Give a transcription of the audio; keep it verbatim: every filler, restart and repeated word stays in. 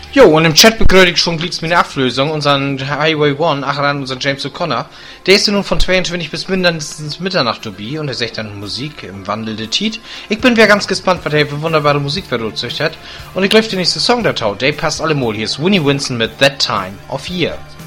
Jo, und im Chat begrüßt schon Glieds meine Ablösung, unseren Highway One, ach ran, unseren James O'Connor. Der ist ja nun von zweiundzwanzig bis mindestens Mitternacht dabei und er sagt dann Musik im Wandel der Tiet. Ich bin wieder ganz gespannt, was er für wunderbare Musik verrückt hat. Und ich glaube, der nächste Song der Tau, der passt alle mal. Hier ist Winnie Winston mit That Time of Year.